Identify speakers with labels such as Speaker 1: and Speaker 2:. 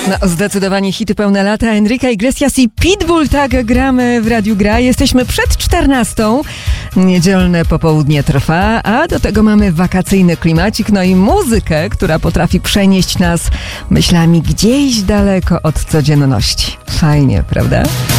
Speaker 1: No, zdecydowanie hity pełne lata. Enrique Iglesias i Pitbull, tak gramy w Radiu Gra. Jesteśmy przed 14. Niedzielne popołudnie trwa, a do tego mamy wakacyjny klimacik, no i muzykę, która potrafi przenieść nas myślami gdzieś daleko od codzienności. Fajnie, prawda?